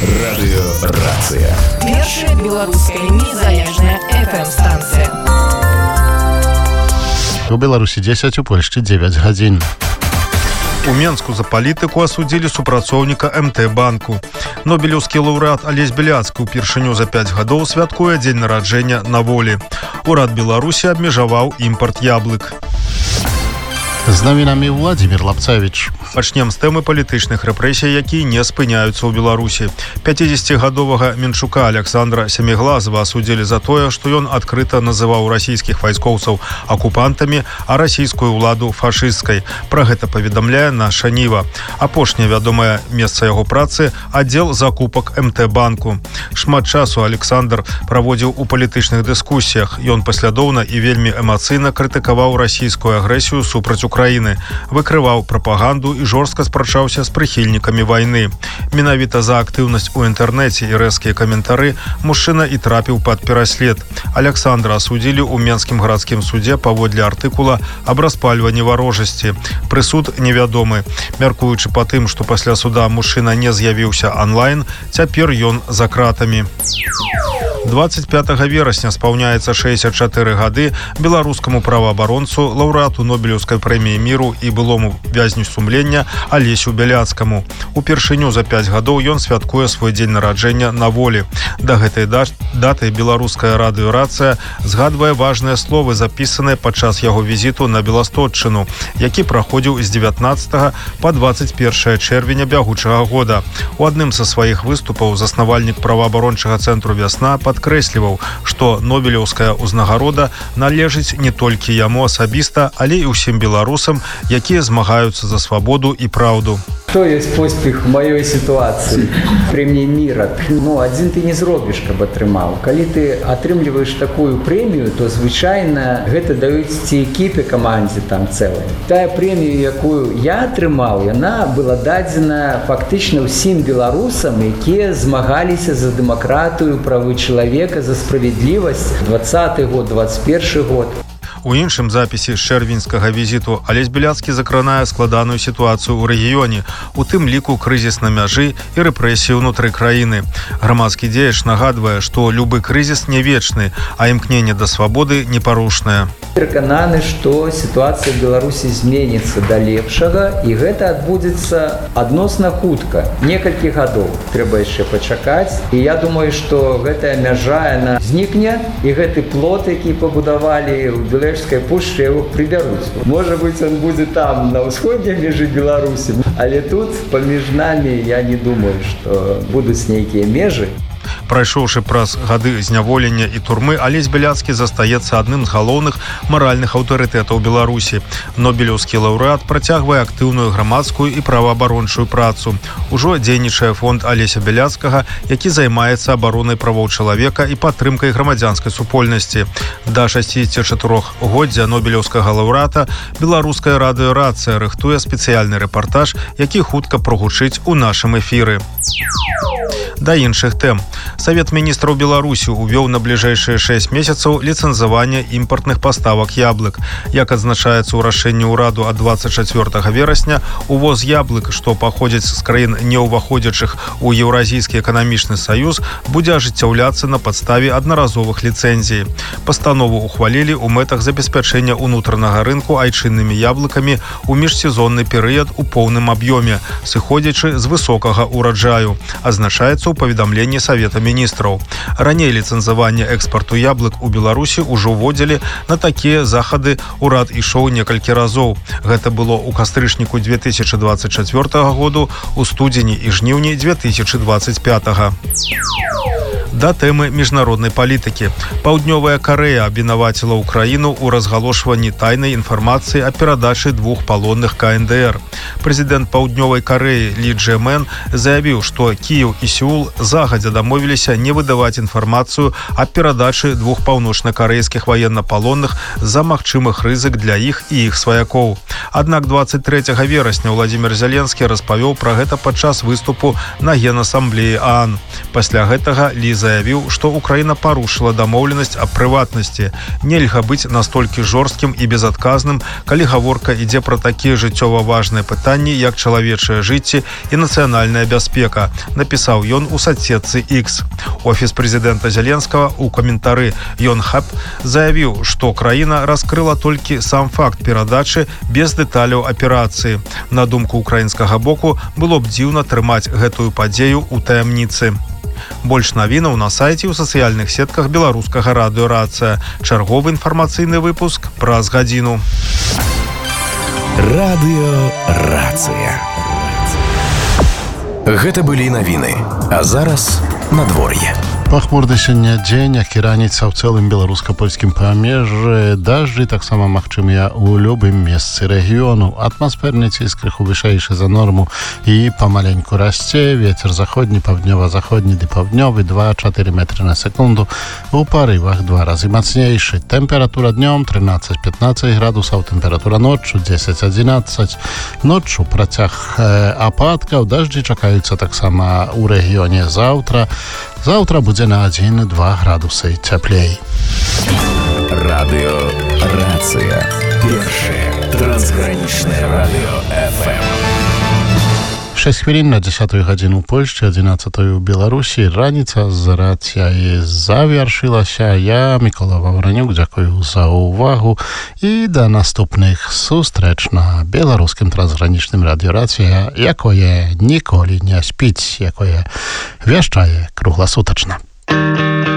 Радыёрацыя. Першая беларуская незалежная FM-станцыя. У Беларусі 10, у Польшчы 9 гадзін. У Менску за палітыку асудзілі супрацоўніка МТ-банку. Нобелеўскі лаўрэат Алесь Беляцкі ўпершыню за 5 гадоў святкуе дзень нараджэння на волі. Урад Беларусі абмежаваў імпарт яблык. З навінамі Владзімір Лапцавіч. Пачнем з тэмы палітычных рэпрэсій, якія не спыняюцца ў Беларусі. 50-гадовага Менчука Александра Семиглазова асудзілі за тое, што ён адкрыта называў расійскіх вайскоўцаў акупантамі, а расійскую ўладу фашысцкай. Пра гэта паведамляе наша Ніва. Апошняе вядомае месца яго працы – аддзел закупак МТ-банку. Шмат часу Александр праводзіў у палітычных дыскусіях. Ён паслядоўна і вельмі эмацыйна крытыкаваў расійскую агрэсію супраць Украіны, выкрываў прапаганду і жорстка спрачаўся з прыхільнікамі вайны. Менавіта за актыўнасць у інтэрнэце і рэзкія каментары мужчына і трапіў пад пераслед. Александра асудзілі ў Менскім гарадскім судзе паводле артыкула аб распальванні варожасці. Прысуд невядомы. Мяркуючы па тым, што пасля суда мужчына не з'явіўся онлайн, цяпер ён за кратамі. 25 верасня спаўняецца 64 гады беларускаму праваабаронцу, лаўрэату Нобелеўскай прэміі міру і былому вязню сумлення Алесю Беляцкаму. Упершыню за 5 гадоў ён святкуе свой дзень нараджэння на волі. Да гэтай даты беларуская радыёрацыя згадвае важныя словы, запісаныя падчас яго візіту на Беластотчыну, які праходзіў з 19 па 21 чэрвеня бягучага года. У адным са сваіх выступаў заснавальнік праваабарончага цэнтру «Вясна» падкрэсліваў, што Нобелеўская ўзнагарода належыць не толькі яму асабіста, але і ўсім беларусам, якія змагаюцца за свабоду і праўду. Что есть поспех в моей ситуации? Премия мира. Один ты не зробишь, каб атрымаў. Калі ты атрымліваешь такую премию, то звычайна гэта даюць ці экіпе камандзе там цэлай. Тая премію, якую я атрымаў, яна была дадзена фактычна ўсім беларусам, якія змагаліся за дэмакратыю, правы чалавека, за справядлівасць. 20-й год, 21-й год. У іншым запісе з чэрвеньскага візіту Алесь Беляцкі закранае складаную сітуацыю ў рэгіёне, у тым ліку крызіс на мяжы і рэпрэсіі ўнутры краіны. Грамадскі дзеяч нагадвае, што любы крызіс не вечны, а імкненне да свабоды непарушнае. Перакананы, што сітуацыя в Беларусі зменіцца да лепшага, і гэта адбудзецца адносна хутка. Некалькі гадоў трэба яшчэ пачакаць, і я думаю, што гэтая мяжа яна знікне, і гэты плот, які пабудавалі ў Беларускай пушчы, яго прыбяруць. Можа быць, он будзе там, на ўсходняй межы Беларусі, але тут паміж намі я не думаю, што будуць нейкія межы. Прайшоўшы праз гады зняволення і турмы, Алесь Беляцкі застаецца адным з галоўных маральных аўтарытэтаў Беларусі. Нобелеўскі лаўрэат працягвае актыўную грамадскую і праваабарончую працу. Ужо дзейнічае фонд Алеся Беляцкага, які займаецца абаронай правоў чалавека і падтрымкай грамадзянскай супольнасці. Да 64-годдзя нобелеўскага лаўрэата беларуская радыёрацыя рыхтуе спецыяльны рэпартаж, які хутка прогучыць у нашым эфіры. Да іншых тэм. Савет міністраў Беларусі увёў на бліжэйшыя 6 месяцаў ліцэнзаванне імпартных паставак яблык. Як адзначаецца ў рашэнні ўраду ад 24 верасня, увоз яблык, што паходзяць з краін не ўваходзячых у Еўразійскі эканамічны саюз, будзе ажыццяўляцца на падставе аднаразовых ліцэнзій. Пастанову ухвалілі ў мэтах забеспячэння ўнутранага рынку айчыннымі яблыкамі ў міжсезонны перыяд у поўным аб'ёме, сыходзячы з высокага ўраджаю, азначаецца ў паведамленні Савета міністраў. Раней ліцэнзаванне экспарту яблык у Беларусі ўжо вводзілі. На такія захады ўрад ішоў некалькі разоў. Гэта было ў кастрычніку 2024 году, у студзені і жніўні 2025. Да тэмы міжнароднай палітыкі. Паўднёвая Карэя абвінаваціла ўкраіну ў разгалошванні тайнай інфармацыі аб перадачы 2 палонных КНДР. Прэзідэнт Паўднёвай Карэі Лі Джэ-мен заявіў, што Кіеў і Сеул загадзя дамовіліся не выдаваць інфармацыю аб перадачы 2 паўночна-карэйскіх ваеннапалонных з-за магчымых рызык для іх і іх сваякоў. Аднак 23 верасня Владзімір Зеленскі распавёў пра гэта падчас выступу на Генасамблеі ААН. Пасля гэтага Лі заявіў, што Украіна парушыла дамоўленасць аб прыватнасці. Нельга быць настолькі жорсткім і безадказным, калі гаворка ідзе пра такія жыццёва важныя пытанні, як чалавечае жыцце і нацыянальная бяспека, напісаў ён у соцсетцы X. Офіс прэзідэнта Зеленскага у каментары Йонхап заявіў, што краіна раскрыла толькі сам факт перадачы без дэталяў аперацыі. На думку украінскага боку, было б дзіўна трымаць гэтую падзею ў таямніцы. Больш навінаў на сайце ў сацыяльных сетках беларускага радыё «Рацыя». Чарговы інфармацыйны выпуск праз гадзіну. Радыё «Рацыя». Гэта былі навіны. А зараз надвор'е. Пахмурны сёння дзень, як і раніца ў цэлым беларуска-польскім памежжы. Дажджы таксама магчымыя ў любым месцы рэгіёну. Атмасферны ціск крыху вышэйшы за норму і памаленьку расце. Вецер заходні, паўднёва-заходні ды паўднёвы 2-4 метры на секунду. У парывах 2 разы мацнейшы. Тэмпература днём 13-15 градусаў, тэмпература ноччу 10-11. Ноччу працяг ападкаў, дажджы чакаюцца таксама ў рэгіёне заўтра. Заўтра будзе на 1-2 градусы цяплей. Радыё «Рацыя». Першае трансгранічнае радыё FM. 6 хвілін на 10 гадзіну ў Польшчы, 11 ў Беларусі. Раніца з рацыяй завяршылася. Я, Мікола Ваўранюк, дзякую за ўвагу і да наступных сустрэч на беларускім трансгранічным радыё «Рацыя», якое ніколі не спіць, якое вяшчае кругласутачна.